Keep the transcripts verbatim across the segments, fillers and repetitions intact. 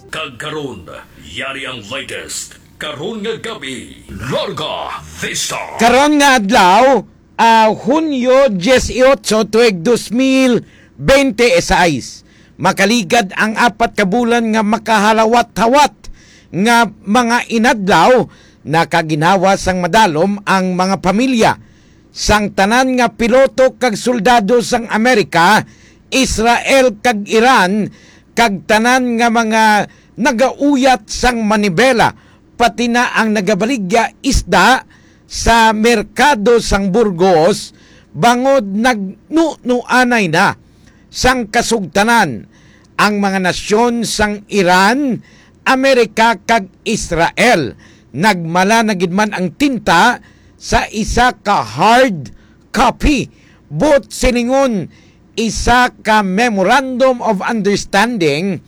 Kagkaron, yari ang latest. Karon nga gabi, Larga Vista. Karon nga adlaw, uh, Hunyo eighteen tuig twenty twenty-six. Makaligad ang apat ka bulan nga makahalawat-hawat nga mga inadlaw nakaginawa sang madalom ang mga pamilya sang tanan nga piloto kag soldado sang Amerika, Israel kag Iran kag tanan nga mga nagauyat sang manibela pati na ang nagabaligya isda sa merkado sang Burgos bangod nagnunuanay na sang kasugtanan ang mga nasyon sang Iran, Amerika kag Israel. Nagmala na gid man ang tinta sa isa ka hard copy bot siningon isa ka memorandum of understanding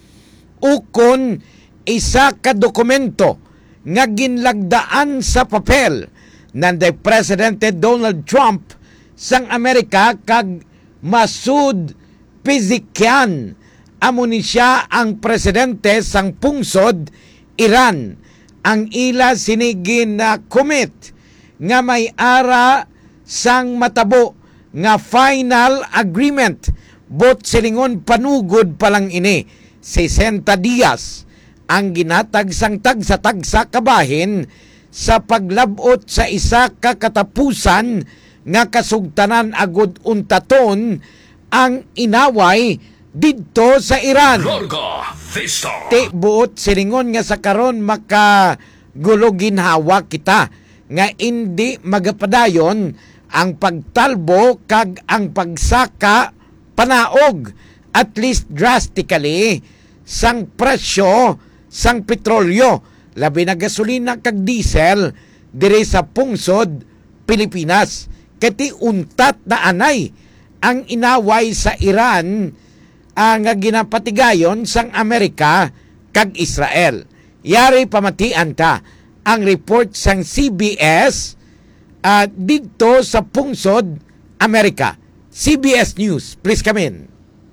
ukon isa ka dokumento nga ginlagdaan sa papel nanday Presidente Donald Trump sang Amerika kag Masoud Pezeshkian amo ni siya ang presidente sang pungsod Iran. Ang ila sinigin na commit nga may ara sang matabo nga final agreement bot silingon panugod palang ini sesenta días ang ginatag sang tagsa-tagsa kabahin sa paglabot sa isa ka katapusan nga kasugtanan agud untaton ang inaway didto sa Iran. Larga Vista. Ti buot silingon nga sa karon makagulo ginhawa kita nga hindi magapadayon ang pagtalbo kag ang pagsaka panaog at least drastically sang presyo sang petrolyo labi na gasolina kag diesel dire sa pungsod Pilipinas. Kati untat na anay ang inaway sa Iran ang uh, ginapatigayon sang Amerika kag Israel. Yari pamatian ta ang report sang C B S uh, dito sa pungsod Amerika. C B S News, please come in.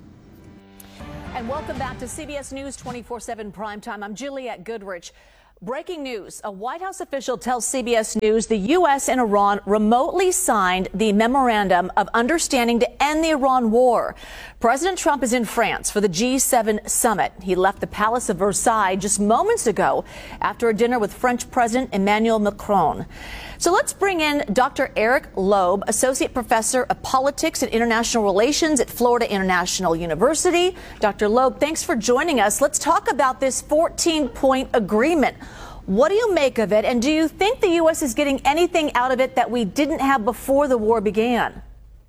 And welcome back to C B S News twenty-four seven Primetime. I'm Juliette Goodrich. Breaking news. A White House official tells C B S News the U S and Iran remotely signed the Memorandum of Understanding to end the Iran war. President Trump is in France for the G seven summit. He left the Palace of Versailles just moments ago after a dinner with French President Emmanuel Macron. So let's bring in Doctor Eric Loeb, Associate Professor of Politics and International Relations at Florida International University. Doctor Loeb, thanks for joining us. Let's talk about this fourteen-point agreement. What do you make of it, and do you think the U S is getting anything out of it that we didn't have before the war began?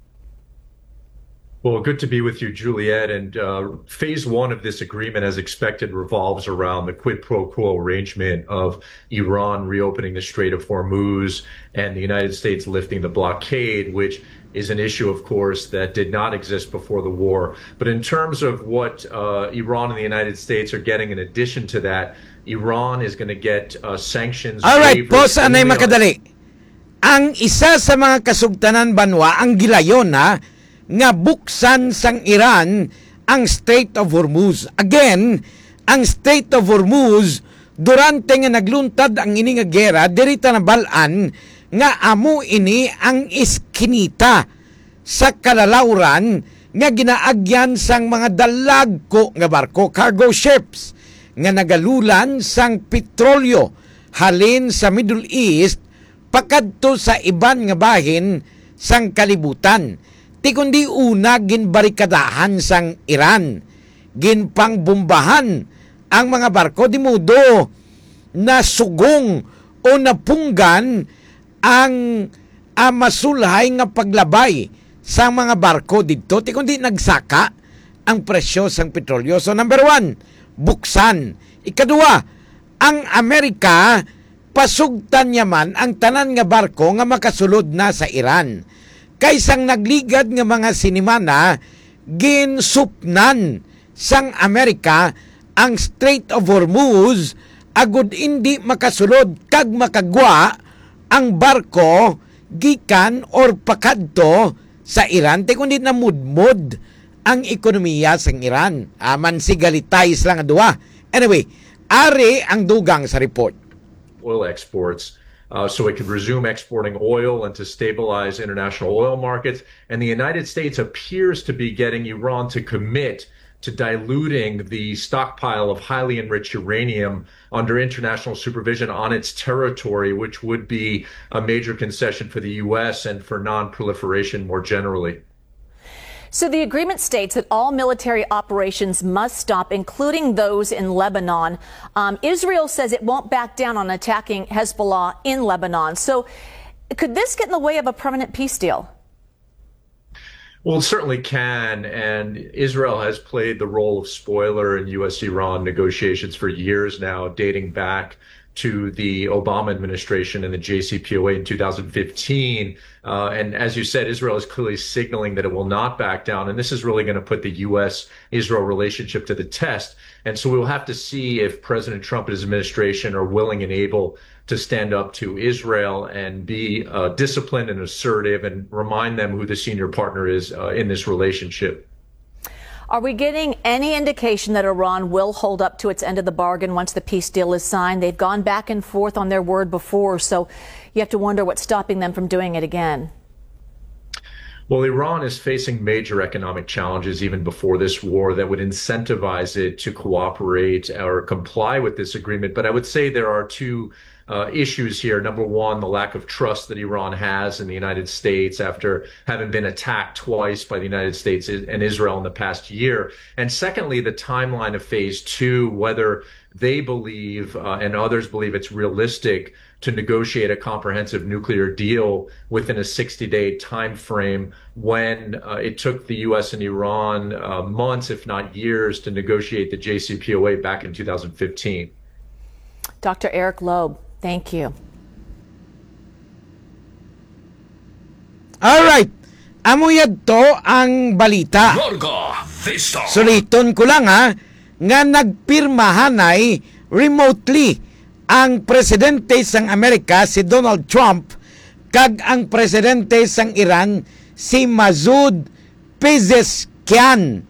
Well, good to be with you, Juliette. And uh, phase one of this agreement, as expected, revolves around the quid pro quo arrangement of Iran reopening the Strait of Hormuz and the United States lifting the blockade, which is an issue, of course, that did not exist before the war. But in terms of what uh, Iran and the United States are getting in addition to that, Iran is going to get uh, sanctions. All right, pause anay makadali. Ang isa sa mga kasugtanan banwa, ang gilayon ha, nga buksan sang Iran ang Strait of Hormuz. Again, ang Strait of Hormuz durante nga nagluntad ang ini nga gera dirita na balan nga amo ini ang iskinita sa kalalauran nga ginaagyan sang mga dalagko nga barko, cargo ships nga nagalulan sang petrolyo halin sa Middle East pakadto sa iban nga bahin sang kalibutan. Ti kundi una ginbarikadahan sang Iran, ginpangbombahan ang mga barko di mudo na sugong o napunggan ang uh, masulhay nga paglabay sa mga barko dito. Ti kundi nagsaka ang presyo sang petrolyo. So number one, buksan. Ikadua, ang Amerika pasugtan niya man ang tanan nga barko nga makasulod na sa Iran. Kaysang nagligad nga mga sinimana, ginsupnan sang Amerika ang Strait of Hormuz agud hindi makasulod kag makagwa ang barko gikan or pakadto sa Iran. Te kundi namudmod ang ekonomiya sang Iran. Aman sigalitayis lang adua. Anyway, Ari ang dugang sa report. Oil exports. Uh, so it could resume exporting oil and to stabilize international oil markets. And the United States appears to be getting Iran to commit to diluting the stockpile of highly enriched uranium under international supervision on its territory, which would be a major concession for the U S and for non-proliferation more generally. So the agreement states that all military operations must stop, including those in Lebanon. Um, Israel says it won't back down on attacking Hezbollah in Lebanon. So could this get in the way of a permanent peace deal? Well, it certainly can. And Israel has played the role of spoiler in U S Iran negotiations for years now, dating back to the Obama administration and the J C P O A in two thousand fifteen. Uh, and as you said, Israel is clearly signaling that it will not back down. And this is really going to put the U S Israel relationship to the test. And so we'll have to see if President Trump and his administration are willing and able to stand up to Israel and be uh, disciplined and assertive and remind them who the senior partner is uh, in this relationship. Are we getting any indication that Iran will hold up to its end of the bargain once the peace deal is signed? They've gone back and forth on their word before, so you have to wonder what's stopping them from doing it again. Well, Iran is facing major economic challenges even before this war that would incentivize it to cooperate or comply with this agreement. But I would say there are two Uh, issues here. Number one, the lack of trust that Iran has in the United States after having been attacked twice by the United States and Israel in the past year. And secondly, the timeline of phase two, whether they believe uh, and others believe it's realistic to negotiate a comprehensive nuclear deal within a sixty-day time frame when uh, it took the U S and Iran uh, months, if not years, to negotiate the J C P O A back in two thousand fifteen. Doctor Eric Loeb, thank you. Alright, amuyad to ang balita. Larga Vista. Suliton ko lang ha, nga nagpirmahanay remotely ang presidente sang Amerika si Donald Trump kag ang presidente sang Iran si Masoud Pezeshkian.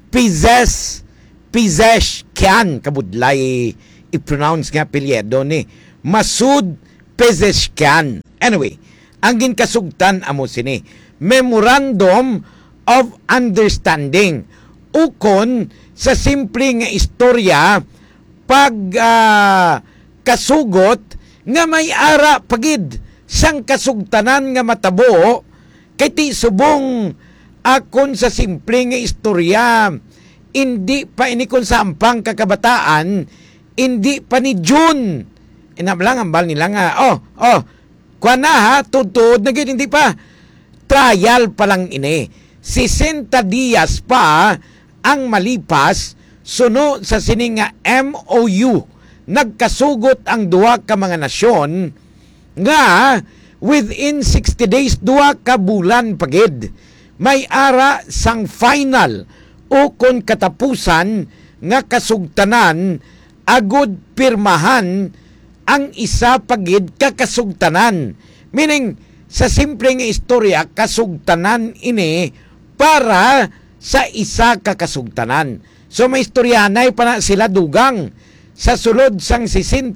Pezes Pezeshkian kabudlay i-pronounce nga apelyido ni Masoud Pezeshkian. Anyway, ang ginkasugtan amo sini Memorandum of Understanding ukon sa simple nga istorya pag uh, kasugot nga may ara pagid sang kasugtanan nga matabo kay ti subong akon sa simple nga istorya hindi pa inikon sampang kakabataan, hindi pa ni June inablang ambal nila nga oh oh kuha na ha tutod na hindi pa trial pa lang ini sixty dias pa ang malipas suno sa sining nga M O U nagkasugot ang duha ka mga nasyon nga within sixty days duha ka bulan pagid may ara sang final o kon katapusan nga kasugtanan agud pirmahan ang isa pagid ka kasugtanan, meaning sa simple nga istorya kasugtanan ini para sa isa ka kasugtanan. So may istoryanay pa na sila dugang sa sulod sang sixty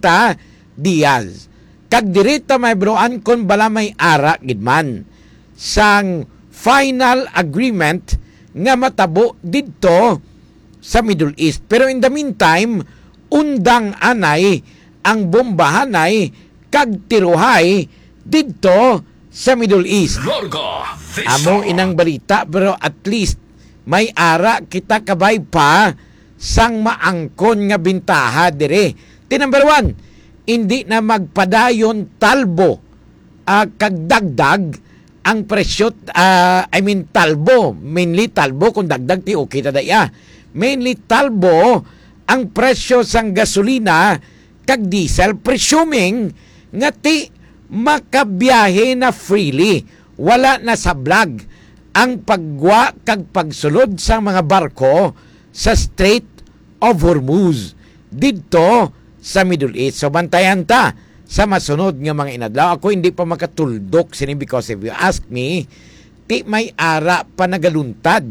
dias. Kag dirita may broan kon bala may ara gidman sang final agreement nga matabo didto sa Middle East. Pero in the meantime, undang anay ang bombahanay kag tiruhay didto sa Middle East. Larga Vista. Amo inang balita pero at least may ara kita kabay pa sang maangkon nga bintaha dire. Ti number one, hindi na magpadayon talbo uh, kag dagdag ang presyo, uh, I mean talbo, mainly talbo kung dagdag ti okay ta daya. Mainly talbo ang presyo sang gasolina kag diesel, presuming nga ti makabiyahe na freely, wala na sa vlog ang pagwa kag pagsulod sa mga barko sa Strait of Hormuz didto sa Middle East. So bantayan ta sa masunod nga mga inadlaw. Ako hindi pa makatuldok sini because if you ask me, ti may ara pa nagaluntad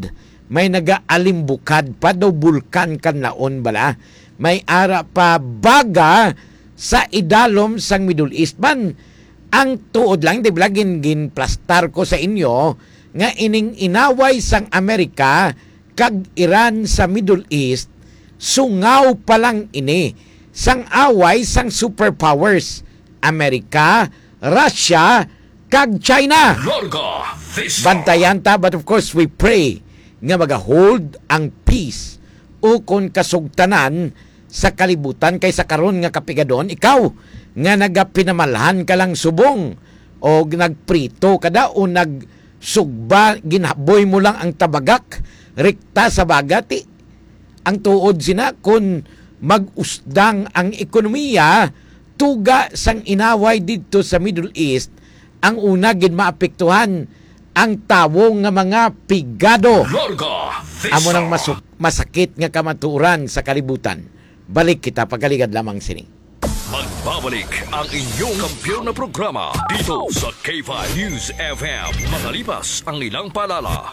may nagaalimbukad pa daw bulkan kan laon bala. May ara pa baga sa idalom sang Middle East man. Ang tuod lang, di ba, gin, gin plastar ko sa inyo, nga ining inaway sang Amerika kag Iran sa Middle East, sungaw pa lang ini. Sang away sang superpowers, Amerika, Russia, kag China. Larga Vista. Bantayan ta, but of course we pray nga magahold ang peace o kung kasugtanan sa kalibutan kay sa karon nga kapigadon ikaw nga nagapinamalhan ka lang subong o nagprito kada o nagsugba ginaboy mo lang ang tabagak rekta sa bagati ang tuod sina kung mag-usdang ang ekonomiya tuga sang inaway dito sa Middle East ang una gin maapektuhan ang tawo nga mga pigado. Larga Vista. Amo nang masuk- masakit nga kamaturan sa kalibutan. Balik kita pagaligad lamang sini. Magbabalik ang inyong kampiyon na programa dito sa K five News F M. Makalipas ang ilang paalala.